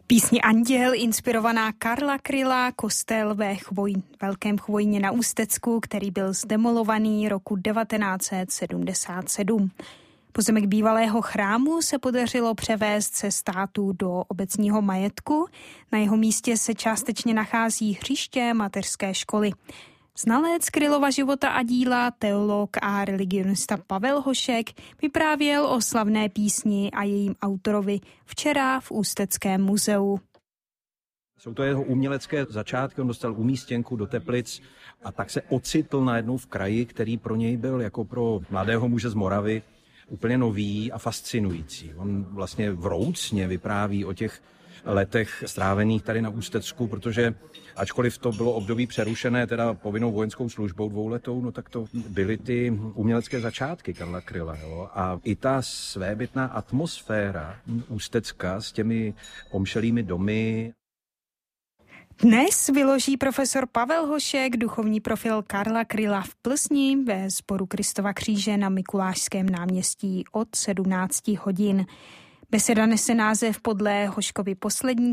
Písně Anděl, inspirovaná Karla Kryla, kostel ve Velkém Chvojně na Ústecku, který byl zdemolovaný roku 1977. Pozemek bývalého chrámu se podařilo převést ze státu do obecního majetku. Na jeho místě se částečně nachází hřiště mateřské školy. Znalec Krylova života a díla, teolog a religionista Pavel Hošek vyprávěl o slavné písni a jejím autorovi včera v Ústeckém muzeu. Jsou to jeho umělecké začátky, on dostal umístěnku do Teplic a tak se ocitl najednou v kraji, který pro něj byl jako pro mladého muže z Moravy úplně nový a fascinující. On vlastně vroucně vypráví o těch letech strávených tady na Ústecku, protože ačkoliv to bylo období přerušené teda povinnou vojenskou službou 2letou, no tak to byly ty umělecké začátky Karla Kryla. Jo? A i ta svébytná atmosféra Ústecka s těmi omšelými domy. Dnes vyloží profesor Pavel Hošek duchovní profil Karla Kryla v Plzni ve sboru Kristova kříže na Mikulášském náměstí od 17 hodin. Beseda nese název podle Hoškovy poslední